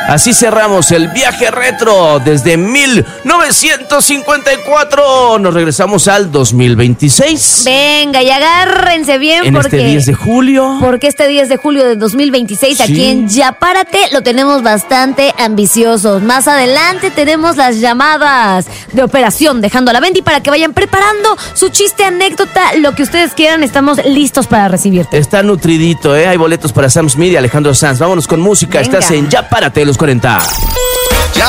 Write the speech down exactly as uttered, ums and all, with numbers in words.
Así cerramos el viaje retro desde mil novecientos cincuenta y cuatro. Nos regresamos al dos mil veintiséis. Venga, y agárrense bien en porque... este diez de julio. Porque este diez de julio de dos mil veintiséis, sí, aquí en Ya Párate lo tenemos bastante ambiciosos. Más adelante tenemos las llamadas de operación Dejando a la Bendy para que vayan preparando su chiste, anécdota, lo que ustedes quieran. Estamos listos para recibirte. Está nutridito, ¿eh? Hay boletos para Sam Smith y Alejandro Sanz. Vámonos con música. Venga. Estás en Ya Párate de los cuarenta.